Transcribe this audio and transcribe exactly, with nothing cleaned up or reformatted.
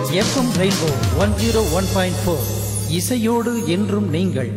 FM rainbow one zero one point four இசையோடு என்றும் நீங்கள்.